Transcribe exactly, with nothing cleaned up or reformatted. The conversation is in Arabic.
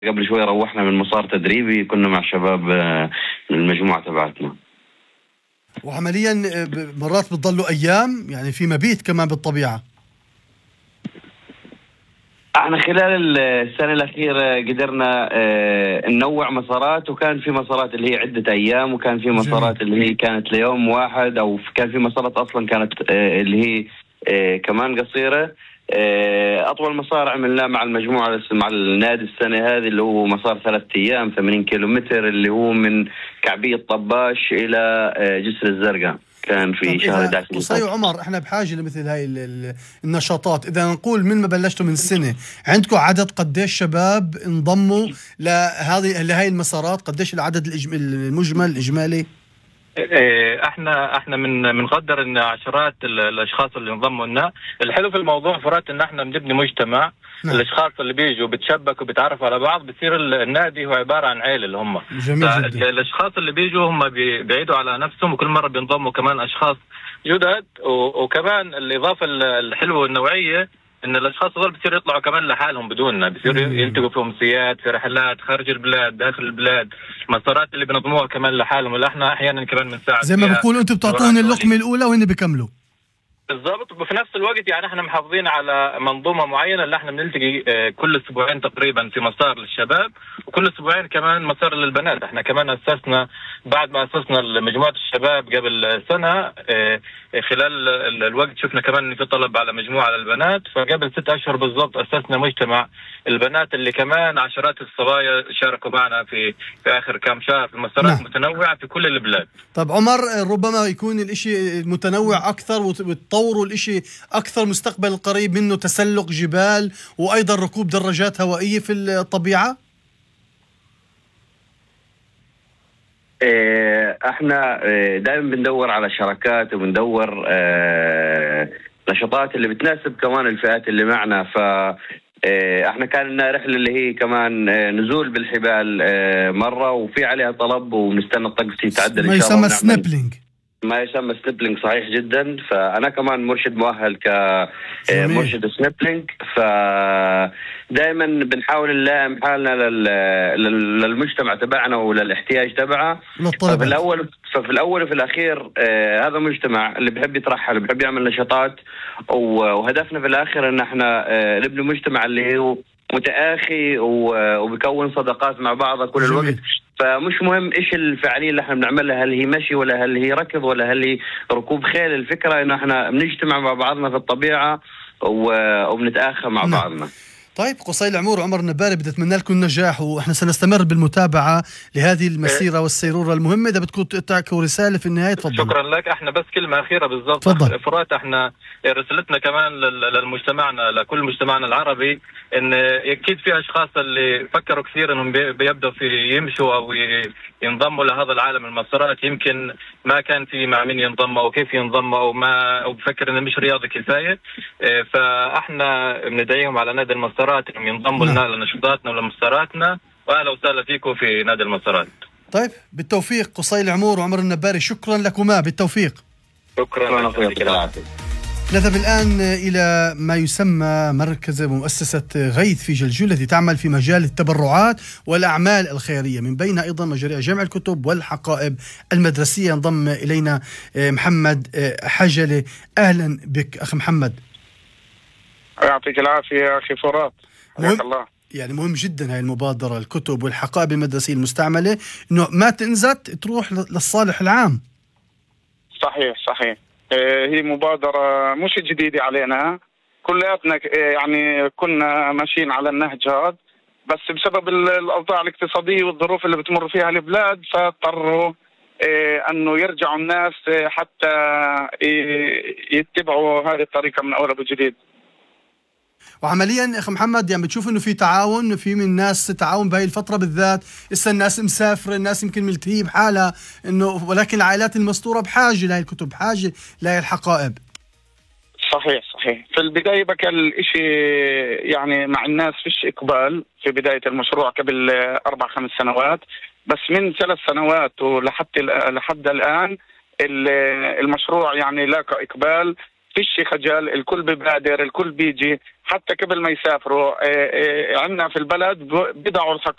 قبل شوي روحنا من مسار تدريبي، كنا مع شباب من المجموعة تبعتنا. وعمليا مرات بتضلوا أيام، يعني في مبيت كمان بالطبيعة. احنا خلال السنة الأخيرة قدرنا اه ننوع مسارات، وكان في مسارات اللي هي عدة أيام، وكان في مسارات جميل. اللي هي كانت ليوم واحد، أو كان في مسارات أصلا كانت اه اللي هي اه كمان قصيرة. أطول مسار عملناه مع المجموعة مع النادي السنة هذه اللي هو مسار ثلاثة أيام ثمانين كيلومتر، اللي هو من كعبية طباش إلى جسر الزرقاء، كان في شهر أحد عشر. قصي وعمر، احنا بحاجة لمثل هاي النشاطات. إذا نقول من ما بلشتوا من السنة، عندكم عدد قديش شباب انضموا لهذه لهاي المسارات؟ قديش العدد المجمل الإجمالي؟ احنا احنا من بنقدر ان عشرات الاشخاص اللي انضموا لنا. الحلو في الموضوع فرات ان احنا بنبني مجتمع. نعم. الاشخاص اللي بيجوا بتشبكوا بيتعرفوا على بعض، بصير النادي هو عباره عن عيله اللي هم. جميل جدا. الاشخاص اللي بيجوا هم بيعيدوا على نفسهم، وكل مره بينضموا كمان اشخاص جدد. وكمان الاضافه الحلوه والنوعيه ان الاشخاص هذول بصيروا يطلعوا كمان لحالهم بدوننا، بصيروا يلتقوا في امسيات، في رحلات خارج البلاد، داخل البلاد، مسارات اللي بنظموها كمان لحالهم، اللي احنا احيانا كمان بنساعد زي ما بقولوا انتم بتعطوهم اللقمه الاولى وهن بيكملوا. بالضبط. وفي نفس الوقت يعني احنا محافظين على منظومه معينه اللي احنا بنلتقي كل اسبوعين تقريبا في مسار للشباب، وكل اسبوعين كمان مسار للبنات. احنا كمان اسسنا بعد ما اسسنا مجموعه الشباب قبل سنه، خلال الوقت شفنا كمان ان في طلب على مجموعه للبنات، فقبل ستة اشهر بالضبط اسسنا مجتمع البنات اللي كمان عشرات الصبايا شاركوا معنا في في اخر كم شهر في مسارات نعم. متنوعه في كل البلاد. طب عمر، ربما يكون الاشي متنوع اكثر وتطوروا الاشي اكثر، مستقبل القريب منه تسلق جبال وايضا ركوب دراجات هوائيه في الطبيعه. احنا دائما بندور على شراكات، وبندور نشاطات اللي بتناسب كمان الفئات اللي معنا. ف احنا كان لنا رحله اللي هي كمان نزول بالحبال مره، وفي عليها طلب، وبنستنى الطقس يتعدل ما يسمى سنيبلينج. ما يسمى سنيبلينج، صحيح جدا. فانا كمان مرشد مؤهل كمرشد سنيبلينج، فدائما بنحاول نلائم حالنا للمجتمع تبعنا وللاحتياج تبعه. ففي الاول ففي الاول وفي الاخير آه هذا مجتمع اللي بحب يترحل، اللي بحب يعمل نشاطات، وهدفنا في الاخر ان احنا آه نبني مجتمع اللي هو متآخي وبيكون صداقات مع بعضها كل جميل. الوقت. فمش مهم ايش الفعاليه اللي احنا بنعملها، هل هي مشي ولا هل هي ركض ولا هل هي ركوب خيل. الفكره انه احنا بنجتمع مع بعضنا في الطبيعه وبنتآخى مع نعم. بعضنا. طيب قصي العمور وعمر النباري، بدي اتمنى لكم النجاح، واحنا سنستمر بالمتابعه لهذه المسيره والسيروره المهمه. اذا بدكم تعطوا رساله في النهايه تفضل. شكرا لك. احنا بس كلمه اخيره بالضبط فرات، احنا رسالتنا كمان للمجتمعنا، لكل مجتمعنا العربي، ان اكيد في اشخاص اللي فكروا كثير انهم بيبدأوا في يمشوا او ينضموا لهذا العالم المسارات، يمكن ما كان في مع مين ينضم او كيف ينضم، او ما او بفكر انه مش رياضي كفايه. فاحنا بندعيهم على نادي المسارات انهم ينضموا لنا لنشاطاتنا ولمساراتنا، واهلا وسهلا فيكم في نادي المسارات. طيب بالتوفيق قصي العمور وعمر النباري، شكرا لكما، بالتوفيق. شكرا لك. نذهب الآن إلى ما يسمى مركز مؤسسة غيث في جلجول، التي تعمل في مجال التبرعات والأعمال الخيرية، من بينها أيضا مشاريع جمع الكتب والحقائب المدرسية. ينضم إلينا محمد حجلة. أهلا بك أخي محمد. يعطيك العافية أخي فرات. حياك الله. يعني مهم جدا هاي المبادرة، الكتب والحقائب المدرسية المستعملة، إنه ما تنزت تروح للصالح العام. صحيح صحيح. هي مبادرة مش جديدة علينا، كلياتنا يعني كنا ماشيين على النهج هذا، بس بسبب الأوضاع الاقتصادية والظروف اللي بتمر فيها البلاد فاضطروا أنه يرجعوا الناس حتى يتبعوا هذه الطريقة من أول وجديد. وعمليا اخي محمد، يعني بتشوف انه في تعاون، في من الناس تعاون بهاي الفتره بالذات، لسه الناس مسافره، الناس يمكن ملتهيه بحالها انه، ولكن العائلات المستوره بحاجه لهي الكتب، بحاجه لهي الحقائب. صحيح صحيح. في البدايه بكى الاشي يعني مع الناس فيش اقبال في بدايه المشروع قبل اربع خمس سنوات، بس من ثلاث سنوات ولحد لحد الان المشروع يعني لاقى اقبال. فيش خجل، الكل ببادر، الكل بيجي حتى قبل ما يسافروا. عندنا في البلد بيضعوا